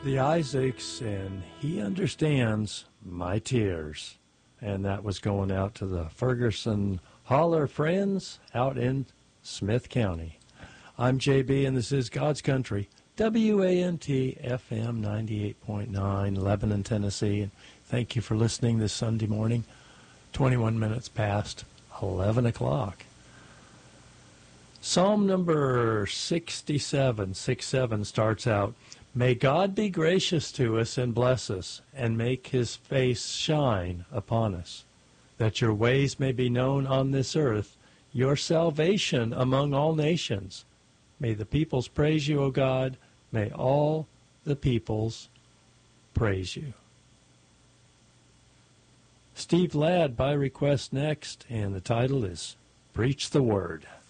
The Isaacs, and he understands my tears. And that was going out to the Ferguson Holler friends out in Smith County. I'm JB, and this is God's Country, WANT FM 98.9, Lebanon, Tennessee. And thank you for listening this Sunday morning, 21 minutes past 11 o'clock. Psalm number 67 starts out, "May God be gracious to us and bless us, and make his face shine upon us, that your ways may be known on this earth, your salvation among all nations. May the peoples praise you, O God. May all the peoples praise you." Steve Ladd by request next, and the title is Preach the Word.